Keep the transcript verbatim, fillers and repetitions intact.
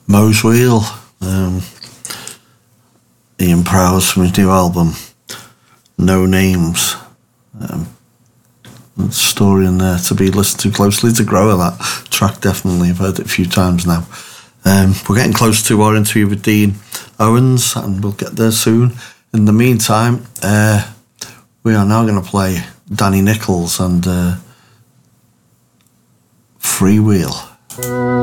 Mo's Wheel, um, Ian Prowse from his new album, No Names. Um, story in there to be listened to closely to grow that track, definitely. I've heard it a few times now. Um, we're getting close to our interview with Dean Owens, and we'll get there soon. In the meantime, uh, we are now going to play Danny Nichols and uh, Freewheel.